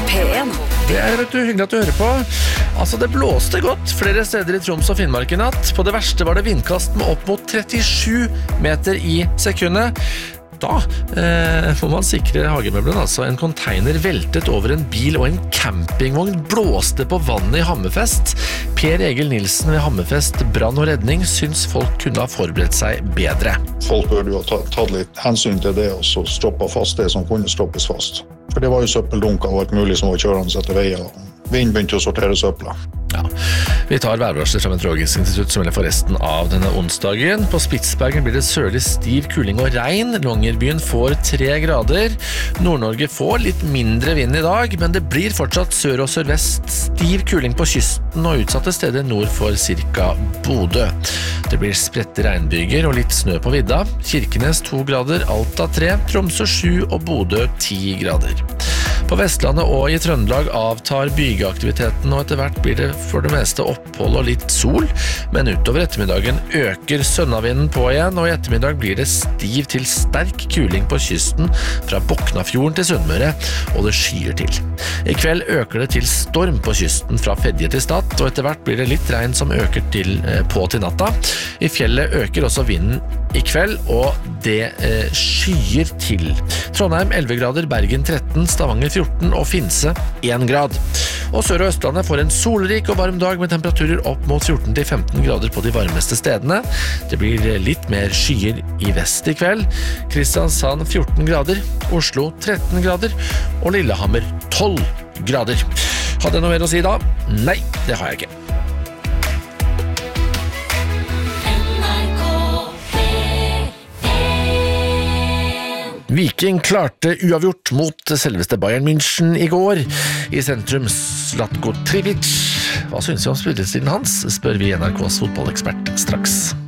P1. Det vet du, hyggelig at du hører på. Altså, det blåste godt flere steder i Troms og Finnmark i natt. På det verste var det vindkast med opp mot 37 meter i sekundet. Da får man sikre hagemøblene, altså. En container veltet over en bil, og en campingvogn blåste på vannet i Hammerfest. Per Egil Nilsen ved Hammerfest Brann og Redning syns folk kunne ha forberedt seg bedre. Folk burde jo ha tatt litt hensyn til det, og så stoppet fast det som kunne stoppes fast. For det var jo søppeldunker og alt mulig som var kjørende etter veier. Vind begynte å sortere søpla. Ja, vi tar værvarsler fra Meteorologisk institutt som gjelder for resten av denne onsdagen. På Spitsbergen blir det sørlig stiv kuling og regn. Longyearbyen får 3 grader. Nord-Norge får litt mindre vind i dag, men det blir fortsatt sør og sørvest stiv kuling på kysten og utsatte steder nord for cirka Bodø. Det blir spredte regnbyger og litt snø på vidda. Kirkenes 2 grader, Alta 3, Tromsø 7 og Bodø 10 grader. På Vestlandet og i Trøndelag avtar bygeaktiviteten, og etter hvert blir det for det meste opphold og litt sol, men utover ettermiddagen øker sønnavinden på igjen, og i ettermiddag blir det stiv til sterk kuling på kysten fra Boknafjorden til Sunnmøre, og det skyer til. I kveld øker det til storm på kysten fra Fedje til Stad, og etter hvert blir det litt regn som øker på til natta. I fjellet øker også vinden i kveld, og det skyer til. Trondheim 11 grader, Bergen 13, Stavanger 14 og Finse 1 grad. Og Sør- og Østlandet får en solrik og varm dag med temperaturer opp mot 14-15 grader på de varmeste stedene. Det blir litt mer skyer i vest i kveld. Kristiansand 14 grader, Oslo 13 grader og Lillehammer 12 grader. Hadde jeg noe mer å si da? Nei, det har jeg ikke. Viking klarte uavgjort mot selveste Bayern München i går. I sentrum Zlatko Tripic. Hva synes du om spillestilen hans? Spør vi NRKs fotballekspert straks.